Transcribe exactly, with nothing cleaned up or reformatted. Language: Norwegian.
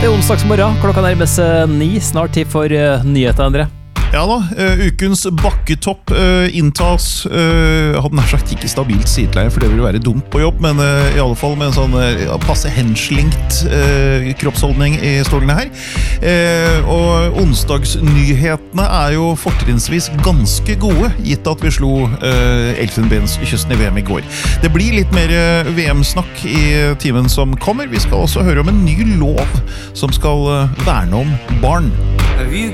Det er onsdagsmorgen, klokka nærmer seg ni, snart tid for uh, nyheter, André. Ja da, uh, ukens bakketopp uh, inntas, uh, hadde nær sagt ikke stabilt sideleie, for det ville være dumt på jobb, men uh, i alle fall med en sånn uh, passe henslingt uh, kroppsholdning i stolene her. Uh, og onsdagsnyhetene er jo fortrinnsvis ganske gode, gitt at vi slo uh, Elfenbenskysten i V M i går. Det blir litt mer uh, V M-snakk i timen som kommer. Vi skal også høre om en ny lov som skal uh, verne om barn.